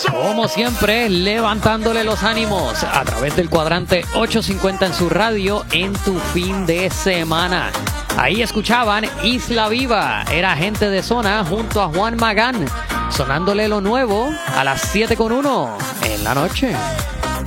Como siempre, levantándole los ánimos a través del cuadrante 850 en su radio en tu fin de semana. Ahí escuchaban Isla Viva, era Gente de Zona junto a Juan Magán, sonándole lo nuevo a las 7:01 en la noche.